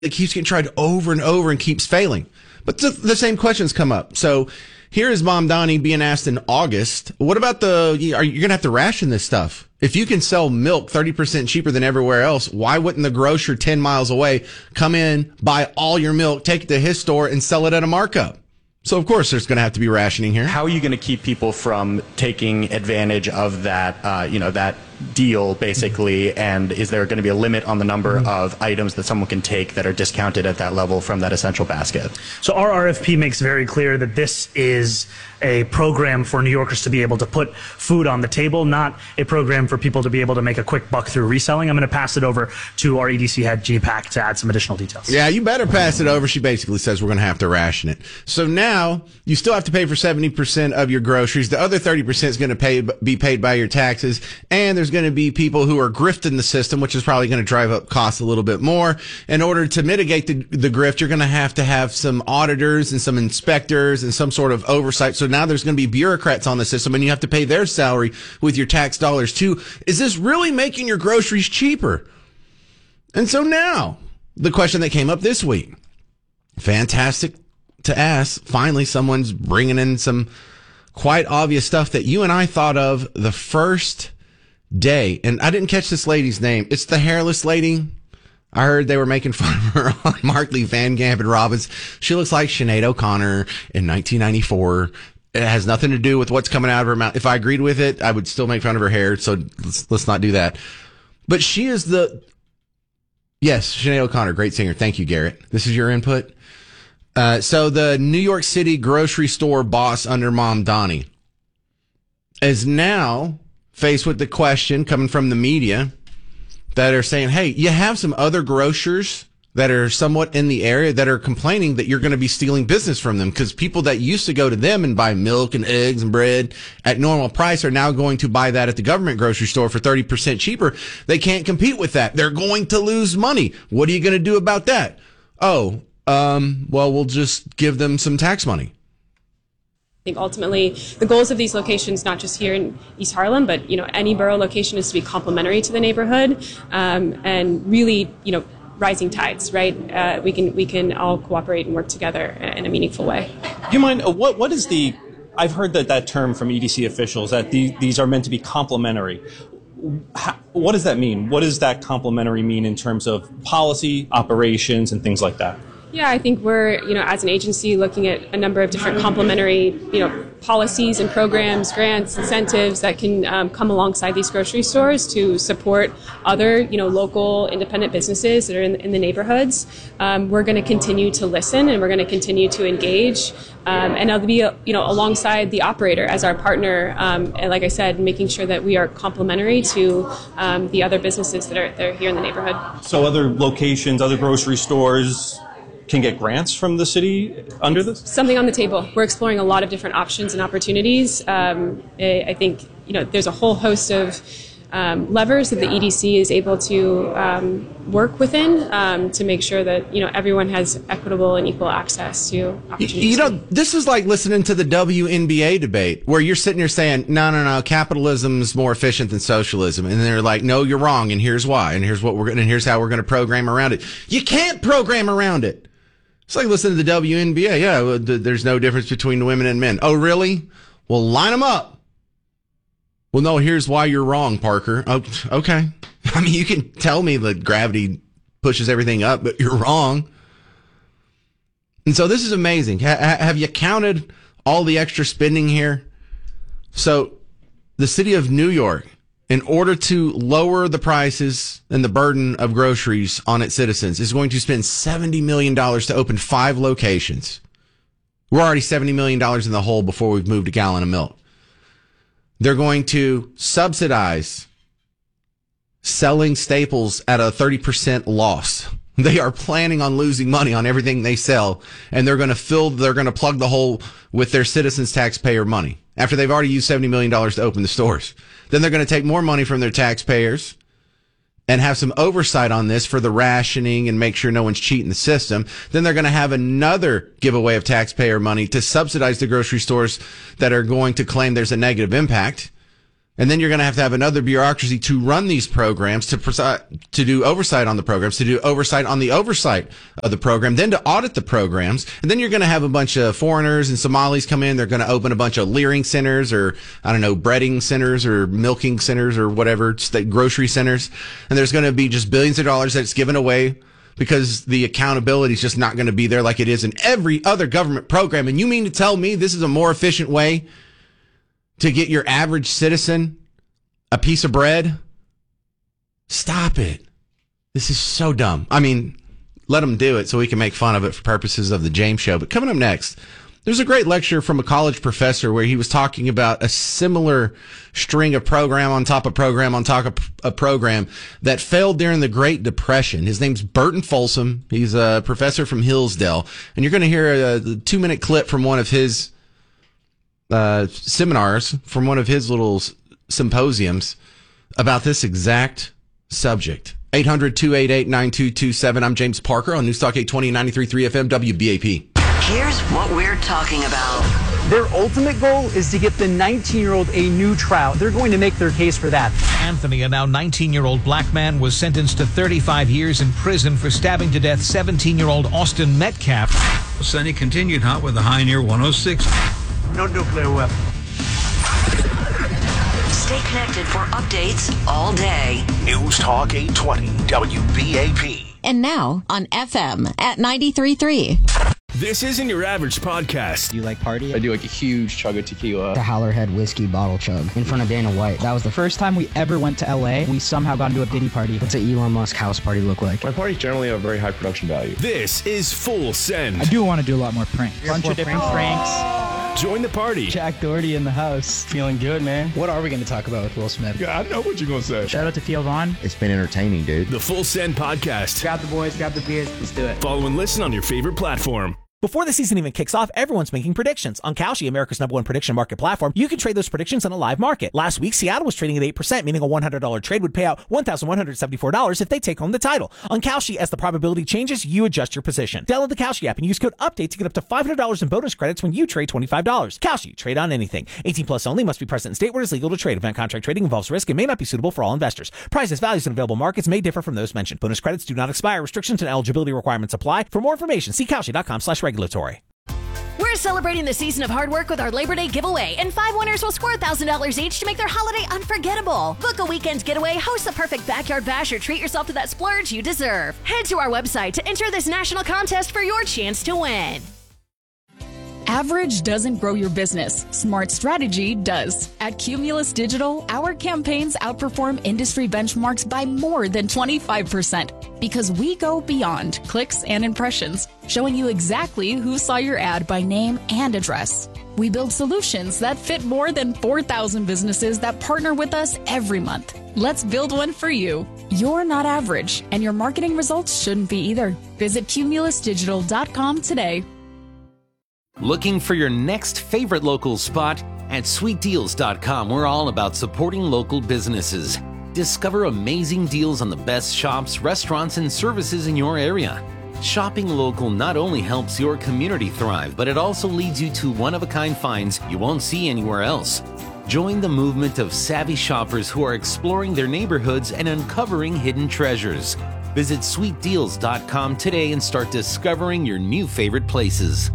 that keeps getting tried over and over and keeps failing. But the same questions come up. So here is Mom Donnie being asked in August, what about you're going to have to ration this stuff? If you can sell milk 30% cheaper than everywhere else, why wouldn't the grocer 10 miles away come in, buy all your milk, take it to his store and sell it at a markup? So, of course, there's going to have to be rationing here. How are you going to keep people from taking advantage of that, that deal, basically? And is there going to be a limit on the number of items that someone can take that are discounted at that level from that essential basket? So our RFP makes very clear that this is a program for New Yorkers to be able to put food on the table, not a program for people to be able to make a quick buck through reselling. I'm going to pass it over to our EDC head, Jeannie Pack, to add some additional details. Yeah, you better pass it over. She basically says we're going to have to ration it. So now you still have to pay for 70% of your groceries. The other 30% is going to be paid by your taxes. And there's going to be people who are grifting the system, which is probably going to drive up costs a little bit more. In order to mitigate the grift, you're going to have some auditors and some inspectors and some sort of oversight. So now there's going to be bureaucrats on the system and you have to pay their salary with your tax dollars too. Is this really making your groceries cheaper? And so now the question that came up this week, fantastic to ask. Finally, someone's bringing in some quite obvious stuff that you and I thought of the first day. And I didn't catch this lady's name. It's the hairless lady. I heard they were making fun of her on Markley, Van Camp, and Robbins. She looks like Sinead O'Connor in 1994. It has nothing to do with what's coming out of her mouth. If I agreed with it, I would still make fun of her hair. So let's not do that. But she is yes, Sinead O'Connor, great singer. Thank you, Garrett. This is your input. So the New York City grocery store boss under Mom Donnie is now faced with the question coming from the media that are saying, hey, you have some other grocers that are somewhat in the area that are complaining that you're going to be stealing business from them because people that used to go to them and buy milk and eggs and bread at normal price are now going to buy that at the government grocery store for 30% cheaper. They can't compete with that. They're going to lose money. What are you going to do about that? Well, we'll just give them some tax money. I think ultimately the goals of these locations, not just here in East Harlem, but any borough location, is to be complementary to the neighborhood, and really, rising tides, right? We can all cooperate and work together in a meaningful way. Do you mind? What is the? I've heard that term from EDC officials that these are meant to be complementary. What does that mean? What does that complementary mean in terms of policy, operations, and things like that? Yeah, I think we're, as an agency, looking at a number of different complementary, policies and programs, grants, incentives that can come alongside these grocery stores to support other, local independent businesses that are in the neighborhoods. We're going to continue to listen and we're going to continue to engage, and it'll be, alongside the operator as our partner. And like I said, making sure that we are complementary to the other businesses that are here in the neighborhood. So other locations, other grocery stores can get grants from the city under this? Something on the table. We're exploring a lot of different options and opportunities. I think, there's a whole host of levers that the EDC is able to work within to make sure that, everyone has equitable and equal access to opportunities. This is like listening to the WNBA debate where you're sitting here saying, no, capitalism is more efficient than socialism. And they're like, no, you're wrong. And here's why. And here's here's how we're going to program around it. You can't program around it. It's like listening to the WNBA. Yeah, there's no difference between women and men. Oh, really? Well, line them up. Well, no, here's why you're wrong, Parker. Oh, okay. I mean, you can tell me that gravity pushes everything up, but you're wrong. And so this is amazing. Have you counted all the extra spending here? So the city of New York, in order to lower the prices and the burden of groceries on its citizens, is going to spend $70 million to open 5 locations. We're already $70 million in the hole before we've moved a gallon of milk. They're going to subsidize selling staples at a 30% loss. They are planning on losing money on everything they sell, and they're going to plug the hole with their citizens' taxpayer money after they've already used $70 million to open the stores. Then they're going to take more money from their taxpayers and have some oversight on this for the rationing and make sure no one's cheating the system. Then they're going to have another giveaway of taxpayer money to subsidize the grocery stores that are going to claim there's a negative impact. And then you're going to have another bureaucracy to run these programs, to do oversight on the programs, to do oversight on the oversight of the program, then to audit the programs. And then you're going to have a bunch of foreigners and Somalis come in. They're going to open a bunch of leering centers, or, I don't know, breading centers or milking centers or whatever, grocery centers. And there's going to be just billions of dollars that's given away because the accountability is just not going to be there like it is in every other government program. And you mean to tell me this is a more efficient way to get your average citizen a piece of bread? Stop it. This is so dumb. I mean, let them do it so we can make fun of it for purposes of the James Show. But coming up next, there's a great lecture from a college professor where he was talking about a similar string of program on top of program on top of a program that failed during the Great Depression. His name's Burton Folsom. He's a professor from Hillsdale. And you're going to hear a 2-minute clip from one of his seminars, from one of his little symposiums about this exact subject. 800-288-9227. I'm James Parker on Newstalk 820 93.3 FM WBAP. Here's what we're talking about. Their ultimate goal is to get the 19-year-old a new trial. They're going to make their case for that. Anthony, a now 19-year-old black man, was sentenced to 35 years in prison for stabbing to death 17-year-old Austin Metcalf. Sunny continued hot with a high near 106. No nuclear weapon. Stay connected for updates all day. News Talk 820 WBAP. And now on FM at 93.3. This isn't your average podcast. Do you like party? I do like a huge chug of tequila. The Howlerhead whiskey bottle chug in front of Dana White. That was the first time we ever went to LA. We somehow got into a Diddy party. What's an Elon Musk house party look like? My parties generally have very high production value. This is Full Send. I do want to do a lot more pranks. A bunch of different pranks. Join the party. Jack Doherty in the house. Feeling good, man. What are we going to talk about with Will Smith? Yeah, I know what you're going to say. Shout out to Theo Vaughn. It's been entertaining, dude. The Full Send Podcast. Grab the boys, grab the beers. Let's do it. Follow and listen on your favorite platform. Before the season even kicks off, everyone's making predictions. On Kalshi, America's #1 prediction market platform, you can trade those predictions on a live market. Last week, Seattle was trading at 8%, meaning a $100 trade would pay out $1,174 if they take home the title. On Kalshi, as the probability changes, you adjust your position. Download the Kalshi app and use code UPDATE to get up to $500 in bonus credits when you trade $25. Kalshi, trade on anything. 18 plus only, must be present in state where it is legal to trade. Event contract trading involves risk and may not be suitable for all investors. Prices, values, and available markets may differ from those mentioned. Bonus credits do not expire. Restrictions and eligibility requirements apply. For more information, see Kalshi.com/regulatory. We're celebrating the season of hard work with our Labor Day giveaway, and 5 winners will score $1,000 each to make their holiday unforgettable. Book a weekend getaway, host the perfect backyard bash, or treat yourself to that splurge you deserve. Head to our website to enter this national contest for your chance to win. Average doesn't grow your business. Smart strategy does. At Cumulus Digital, our campaigns outperform industry benchmarks by more than 25% because we go beyond clicks and impressions, showing you exactly who saw your ad by name and address. We build solutions that fit more than 4,000 businesses that partner with us every month. Let's build one for you. You're not average, and your marketing results shouldn't be either. Visit cumulusdigital.com today. Looking for your next favorite local spot? At sweetdeals.com, we're all about supporting local businesses. Discover amazing deals on the best shops, restaurants, and services in your area. Shopping local not only helps your community thrive, but it also leads you to one-of-a-kind finds you won't see anywhere else. Join the movement of savvy shoppers who are exploring their neighborhoods and uncovering hidden treasures. Visit sweetdeals.com today and start discovering your new favorite places.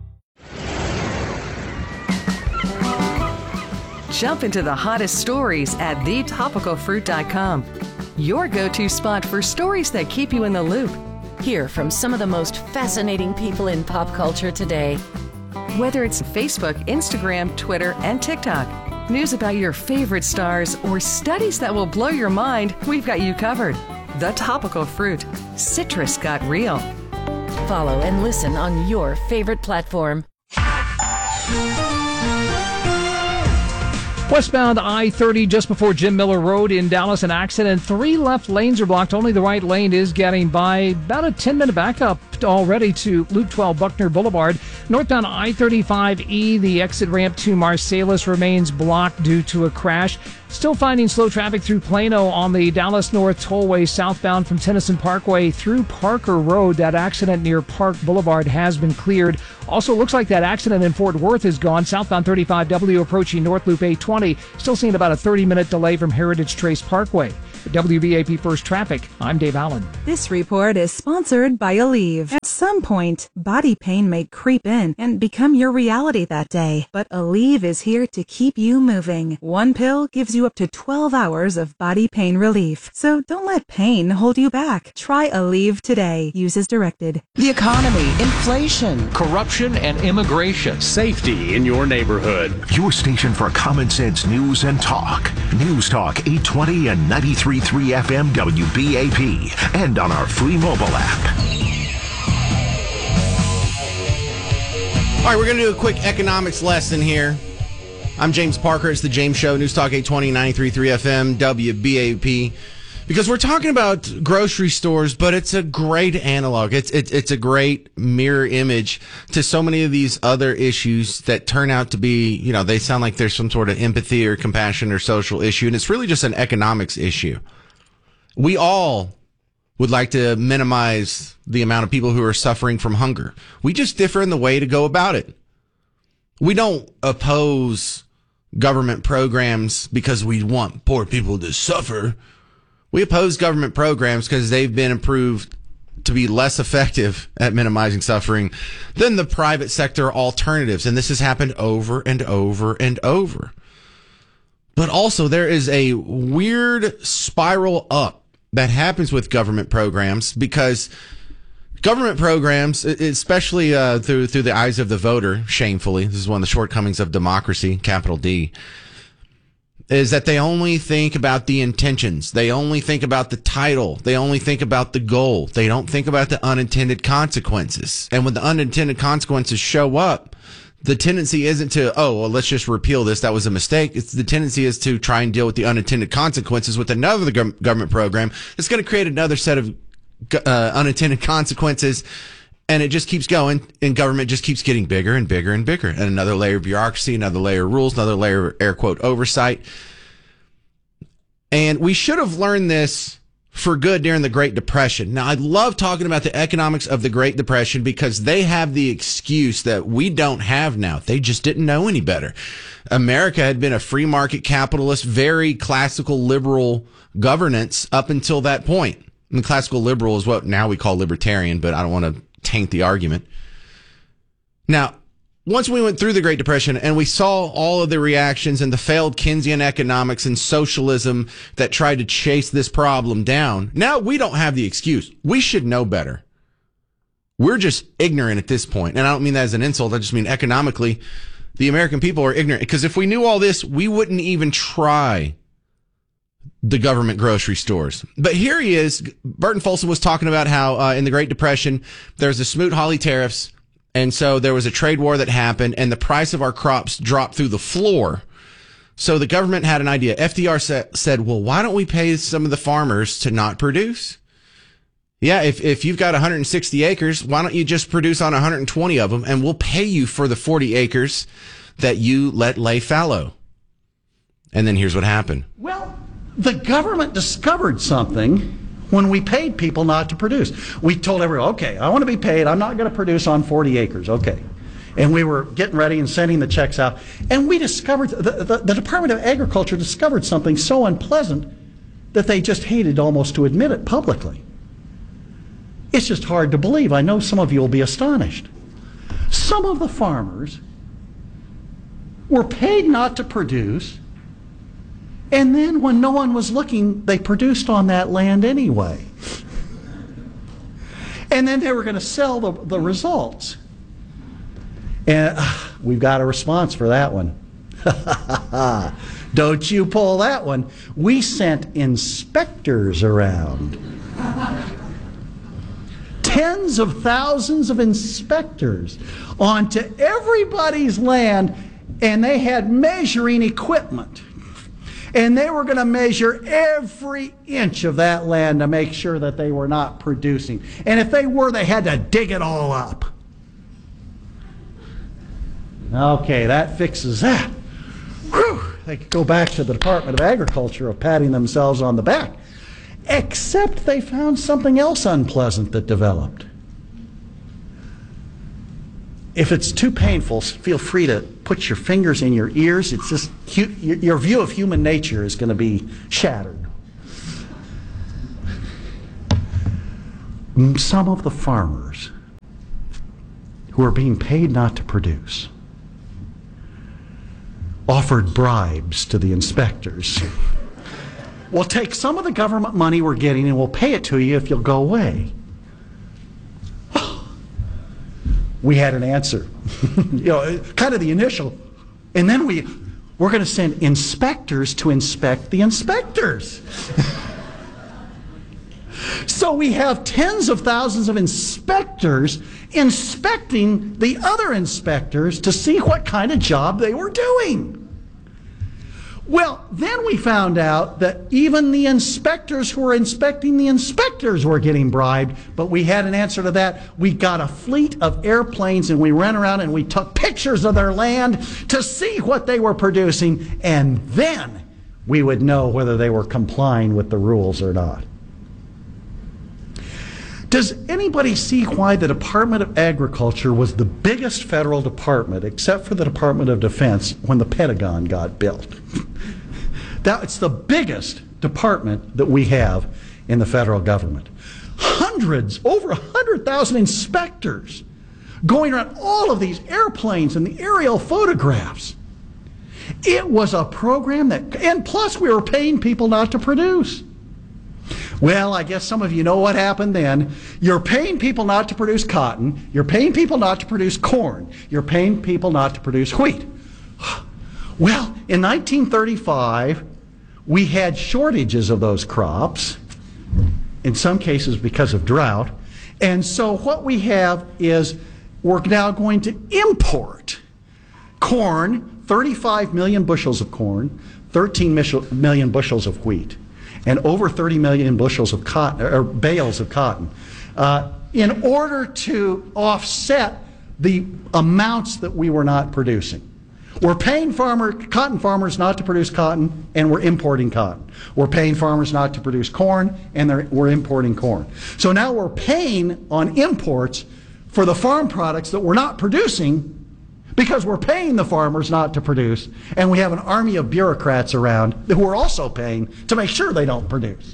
Jump into the hottest stories at thetopicalfruit.com. Your go-to spot for stories that keep you in the loop. Hear from some of the most fascinating people in pop culture today. Whether it's Facebook, Instagram, Twitter, and TikTok, news about your favorite stars, or studies that will blow your mind, we've got you covered. The Topical Fruit. Citrus got real. Follow and listen on your favorite platform. Westbound I-30 just before Jim Miller Road in Dallas, an accident. 3 left lanes are blocked. Only the right lane is getting by. About a 10-minute backup already to Loop 12 Buckner Boulevard. Northbound I-35E, the exit ramp to Marsalis remains blocked due to a crash. Still finding slow traffic through Plano on the Dallas North Tollway southbound from Tennyson Parkway through Parker Road. That accident near Park Boulevard has been cleared. Also, looks like that accident in Fort Worth is gone. Southbound 35W approaching North Loop 820. Still seeing about a 30-minute delay from Heritage Trace Parkway. For WBAP First Traffic, I'm Dave Allen. This report is sponsored by Aleve. At some point, body pain may creep in and become your reality that day. But Aleve is here to keep you moving. One pill gives you up to 12 hours of body pain relief. So don't let pain hold you back. Try Aleve today. Use as directed. The economy, inflation, corruption and immigration, safety in your neighborhood. Your station for common sense news and talk. News Talk 820 and 93.3 FM WBAP. And on our free mobile app. All right, we're going to do a quick economics lesson here. I'm James Parker. It's the James Show, News Talk 820, 93.3 FM, WBAP. Because we're talking about grocery stores, but it's a great analog. It's a great mirror image to so many of these other issues that turn out to be, you know, they sound like there's some sort of empathy or compassion or social issue, and it's really just an economics issue. We all would like to minimize the amount of people who are suffering from hunger. We just differ in the way to go about it. We don't oppose government programs because we want poor people to suffer. We oppose government programs because they've been improved to be less effective at minimizing suffering than the private sector alternatives. And this has happened over and over and over. But also there is a weird spiral up that happens with government programs because government programs, especially through the eyes of the voter, shamefully, this is one of the shortcomings of democracy, capital D, is that they only think about the intentions. They only think about the title. They only think about the goal. They don't think about the unintended consequences. And when the unintended consequences show up, the tendency isn't to, oh, well, let's just repeal this. That was a mistake. The tendency is to try and deal with the unintended consequences with another government program that's going to create another set of unintended consequences. And it just keeps going, and government just keeps getting bigger and bigger and bigger. And another layer of bureaucracy, another layer of rules, another layer of air quote oversight. And we should have learned this for good during the Great Depression. Now, I love talking about the economics of the Great Depression because they have the excuse that we don't have now. They just didn't know any better. America had been a free market capitalist, very classical liberal governance up until that point. And classical liberal is what now we call libertarian, but I don't want to taint the argument. Now, once we went through the Great Depression and we saw all of the reactions and the failed Keynesian economics and socialism that tried to chase this problem down, now we don't have the excuse. We should know better. We're just ignorant at this point. And I don't mean that as an insult. I just mean economically, the American people are ignorant. Because if we knew all this, we wouldn't even try the government grocery stores. But here he is. Burton Folsom was talking about how in the Great Depression, there's the Smoot-Hawley tariffs. And so there was a trade war that happened and the price of our crops dropped through the floor. So the government had an idea. FDR said, well, why don't we pay some of the farmers to not produce? Yeah, if you've got 160 acres, why don't you just produce on 120 of them and we'll pay you for the 40 acres that you let lay fallow. And then here's what happened. Well, the government discovered something when we paid people not to produce. We told everyone, okay, I want to be paid. I'm not going to produce on 40 acres. Okay. And we were getting ready and sending the checks out. And we discovered, the Department of Agriculture discovered something so unpleasant that they just hated almost to admit it publicly. It's just hard to believe. I know some of you will be astonished. Some of the farmers were paid not to produce, and then when no one was looking, they produced on that land anyway. And then they were going to sell the results. And we've got a response for that one. Don't you pull that one. We sent inspectors around. Tens of thousands of inspectors onto everybody's land, and they had measuring equipment. And they were going to measure every inch of that land to make sure that they were not producing. And if they were, they had to dig it all up. Okay, that fixes that. Whew, they could go back to the Department of Agriculture of patting themselves on the back. Except they found something else unpleasant that developed. If it's too painful, feel free to put your fingers in your ears. It's just your view of human nature is going to be shattered. Some of the farmers who are being paid not to produce offered bribes to the inspectors. We'll take some of the government money we're getting and we'll pay it to you if you'll go away. We had an answer. Kind of the initial. And then we're going to send inspectors to inspect the inspectors. So we have tens of thousands of inspectors inspecting the other inspectors to see what kind of job they were doing. Well, then we found out that even the inspectors who were inspecting the inspectors were getting bribed, but we had an answer to that. We got a fleet of airplanes and we ran around and we took pictures of their land to see what they were producing, and then we would know whether they were complying with the rules or not. Does anybody see why the Department of Agriculture was the biggest federal department, except for the Department of Defense, when the Pentagon got built? It's the biggest department that we have in the federal government. Over 100,000 inspectors going around all of these airplanes and the aerial photographs. It was a program and plus we were paying people not to produce. Well, I guess some of you know what happened then. You're paying people not to produce cotton. You're paying people not to produce corn. You're paying people not to produce wheat. Well, in 1935, we had shortages of those crops, in some cases because of drought. And so what we have is we're now going to import corn, 35 million bushels of corn, 13 million bushels of wheat, and over 30 million bushels of cotton, or bales of cotton, in order to offset the amounts that we were not producing. We're paying cotton farmers not to produce cotton, and we're importing cotton. We're paying farmers not to produce corn, and we're importing corn. So now we're paying on imports for the farm products that we're not producing, because we're paying the farmers not to produce, and we have an army of bureaucrats around who are also paying to make sure they don't produce.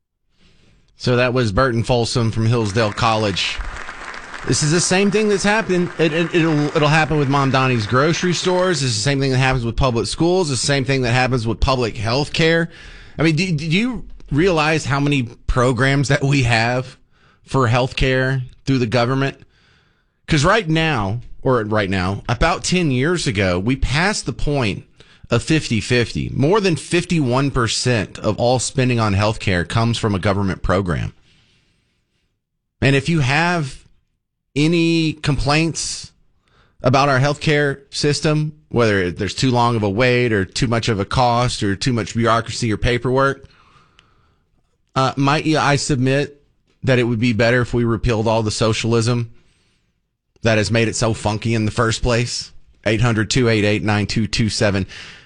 So that was Burton Folsom from Hillsdale College. This is the same thing that's happened. It'll happen with Mom Donnie's grocery stores. It's the same thing that happens with public schools. It's the same thing that happens with public health care. I mean, do you realize how many programs that we have for health care through the government? Because right now, about 10 years ago, we passed the point of 50-50. More than 51% of all spending on healthcare comes from a government program. And if you have any complaints about our healthcare system, whether there's too long of a wait or too much of a cost or too much bureaucracy or paperwork, I submit that it would be better if we repealed all the socialism that has made it so funky in the first place. 800-288-9227.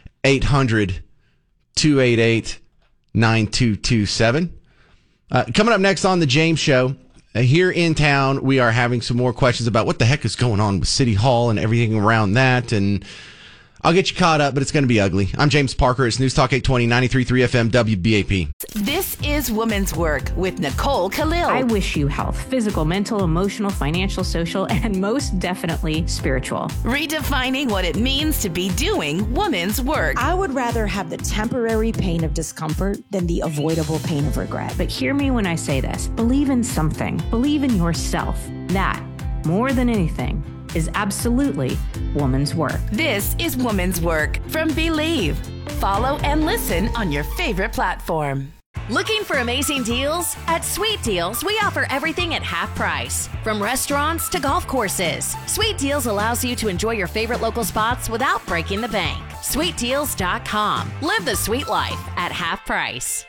800-288-9227. Coming up next on The James Show, here in town, we are having some more questions about what the heck is going on with City Hall and everything around that. And I'll get you caught up, but it's going to be ugly. I'm James Parker. It's News Talk 820, 93.3 FM, WBAP. This is Woman's Work with Nicole Khalil. I wish you health, physical, mental, emotional, financial, social, and most definitely spiritual. Redefining what it means to be doing woman's work. I would rather have the temporary pain of discomfort than the avoidable pain of regret. But hear me when I say this. Believe in something. Believe in yourself. That, more than anything, is absolutely woman's work. This is Woman's Work from Believe. Follow and listen on your favorite platform. Looking for amazing deals? At Sweet Deals, we offer everything at half price. From restaurants to golf courses, Sweet Deals allows you to enjoy your favorite local spots without breaking the bank. SweetDeals.com. Live the sweet life at half price.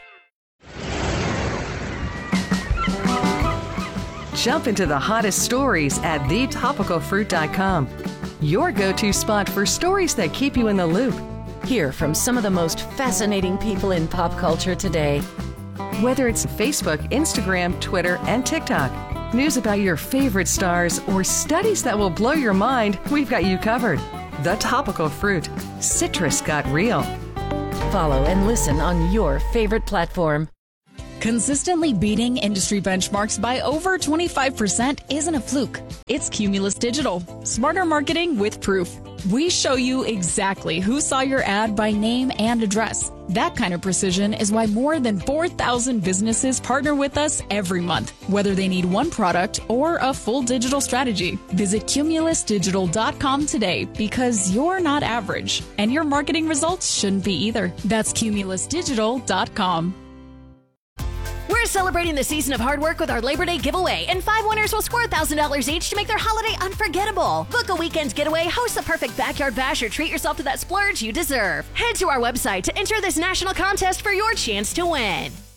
Jump into the hottest stories at thetopicalfruit.com. your go-to spot for stories that keep you in the loop. Hear from some of the most fascinating people in pop culture today. Whether it's Facebook, Instagram, Twitter, and TikTok, news about your favorite stars, or studies that will blow your mind, we've got you covered. The Topical Fruit. Citrus got real. Follow and listen on your favorite platform. Consistently beating industry benchmarks by over 25% isn't a fluke. It's Cumulus Digital. Smarter marketing with proof. We show you exactly who saw your ad by name and address. That kind of precision is why more than 4,000 businesses partner with us every month, whether they need one product or a full digital strategy. Visit cumulusdigital.com today because you're not average, and your marketing results shouldn't be either. That's cumulusdigital.com. We're celebrating the season of hard work with our Labor Day giveaway, and 5 winners will score $1,000 each to make their holiday unforgettable. Book a weekend getaway, host the perfect backyard bash, or treat yourself to that splurge you deserve. Head to our website to enter this national contest for your chance to win.